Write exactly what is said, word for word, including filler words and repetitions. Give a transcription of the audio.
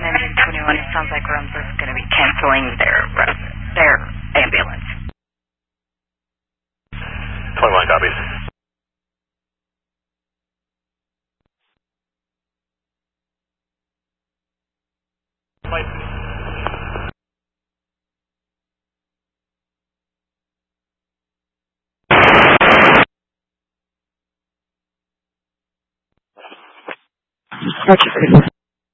engine twenty-one, it sounds like Rumsford's going to be canceling their their ambulance. twenty-one copies. Roger.